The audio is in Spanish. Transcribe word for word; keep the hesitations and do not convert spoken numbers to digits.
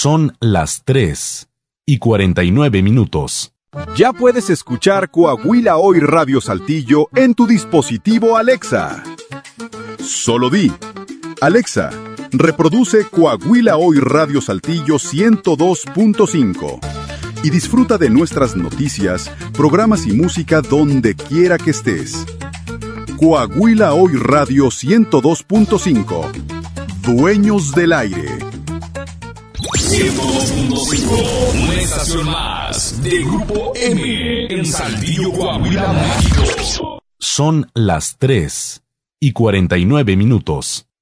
Son las tres y cuarenta y nueve minutos. Ya puedes escuchar Coahuila Hoy Radio Saltillo en tu dispositivo Alexa. Solo di: Alexa, reproduce Coahuila Hoy Radio Saltillo ciento dos punto cinco y disfruta de nuestras noticias, programas y música donde quiera que estés. Coahuila Hoy Radio ciento dos punto cinco. Dueños del aire. ciento dos punto cinco, una estación más de Grupo M en Saltillo, Coahuila, México. Son las tres y cuarenta y nueve minutos.